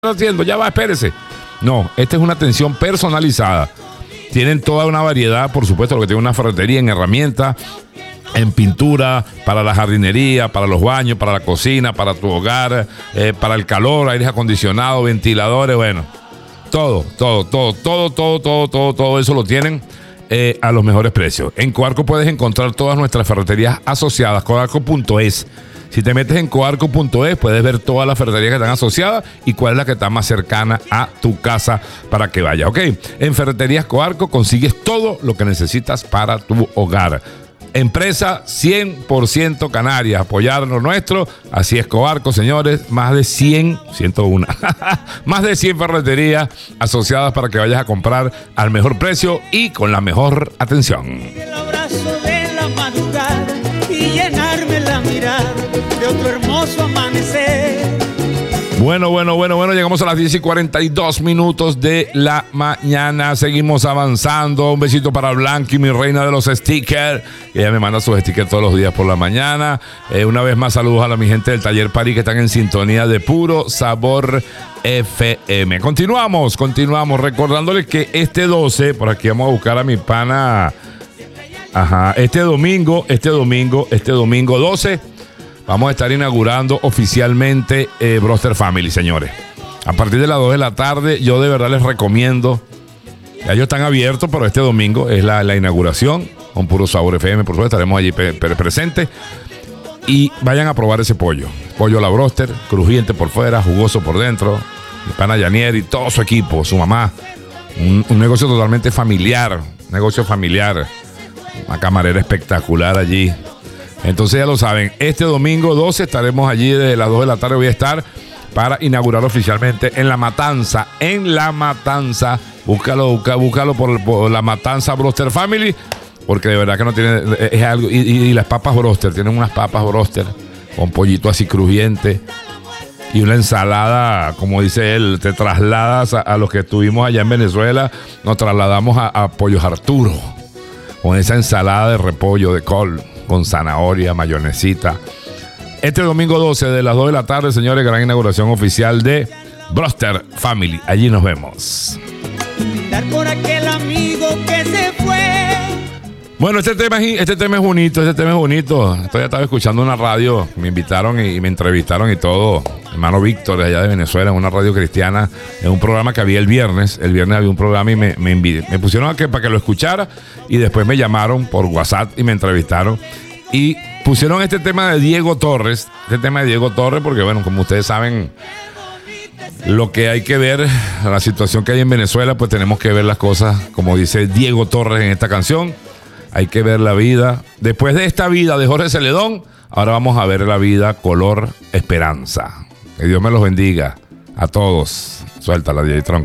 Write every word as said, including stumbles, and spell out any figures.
haciendo? Ya va, espérese. No, esta es una atención personalizada. Tienen toda una variedad, por supuesto, lo que tiene una ferretería en herramientas, en pintura, para la jardinería, para los baños, para la cocina, para tu hogar, eh, para el calor, aires acondicionados, ventiladores, bueno, todo, todo, todo, todo, todo, todo, todo, todo eso lo tienen eh, a los mejores precios. En Coarco puedes encontrar todas nuestras ferreterías asociadas, coarco punto es. Si te metes en coarco punto es, puedes ver todas las ferreterías que están asociadas y cuál es la que está más cercana a tu casa para que vayas, ¿ok? En Ferreterías Coarco consigues todo lo que necesitas para tu hogar. Empresa cien por ciento canaria, apoyar lo nuestro, así es Coarco, señores, más de cien, ciento uno, más de cien ferreterías asociadas para que vayas a comprar al mejor precio y con la mejor atención. El abrazo de la madrugada y llenarme la mirada de otro hermoso amanecer. Bueno, bueno, bueno, bueno, llegamos a las diez y cuarenta y dos minutos de la mañana. Seguimos avanzando. Un besito para Blanqui, mi reina de los stickers. Ella me manda sus stickers todos los días por la mañana. Eh, una vez más, saludos a la mi gente del Taller París que están en sintonía de Puro Sabor F M. Continuamos, continuamos. Recordándoles que este doce, por aquí vamos a buscar a mi pana. Ajá, este domingo, este domingo, este domingo doce. Vamos a estar inaugurando oficialmente eh, Broster Family, señores. A partir de las dos de la tarde, yo de verdad les recomiendo. Ya ellos están abiertos, pero este domingo es la, la inauguración con Puro Sabor F M. Por supuesto, estaremos allí pre- pre- presentes. Y vayan a probar ese pollo. Pollo a la Broster, crujiente por fuera, jugoso por dentro. El pana Yanier y todo su equipo, su mamá. Un, un negocio totalmente familiar. Un negocio familiar. Una camarera espectacular allí. Entonces ya lo saben, este domingo doce estaremos allí desde las dos de la tarde. Voy a estar para inaugurar oficialmente en La Matanza, en La Matanza. Búscalo, búscalo, búscalo por, por La Matanza Broster Family, porque de verdad que no tiene, es algo, y, y, y las papas Broster, tienen unas papas Broster con pollito así crujiente y una ensalada, como dice él, te trasladas a, a los que estuvimos allá en Venezuela, nos trasladamos a, a Pollos Arturo, con esa ensalada de repollo, de col, con zanahoria, mayonesita. Este domingo doce de las dos de la tarde, señores, gran inauguración oficial de Broster Family. Allí nos vemos. Dar por aquel amigo que se fue. Bueno, este tema, es, este tema es bonito, este tema es bonito. Estoy estaba escuchando una radio, me invitaron y, y me entrevistaron y todo. Hermano Víctor, de allá de Venezuela, en una radio cristiana, en un programa que había el viernes. El viernes había un programa y me, me, invi- me pusieron a que, para que lo escuchara y después me llamaron por WhatsApp y me entrevistaron. Y pusieron este tema de Diego Torres, este tema de Diego Torres, porque bueno, como ustedes saben, lo que hay que ver, la situación que hay en Venezuela, pues tenemos que ver las cosas, como dice Diego Torres en esta canción. Hay que ver la vida. Después de esta vida de Jorge Celedón, ahora vamos a ver la vida color esperanza. Que Dios me los bendiga a todos. Suéltala, D J Tron.